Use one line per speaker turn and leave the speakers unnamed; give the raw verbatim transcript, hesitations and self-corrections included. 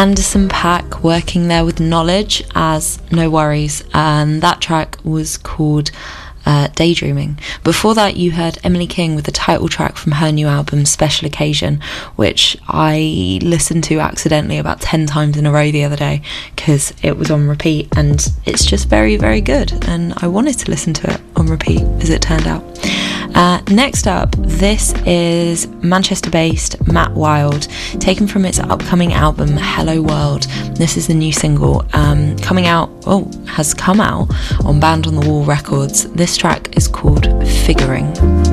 Anderson .Paak working there with Knowledge as No Worries, and that track was called Uh, Daydreaming. Before that, you heard Emily King with the title track from her new album Special Occasion, which I listened to accidentally about ten times in a row the other day because it was on repeat, and it's just very, very good, and I wanted to listen to it on repeat, as it turned out. Uh, next up, this is Manchester-based Matt Wild, taken from its upcoming album Hello World. This is the new single, um, coming out, oh, has come out on Band on the Wall Records. This track is called Figuring.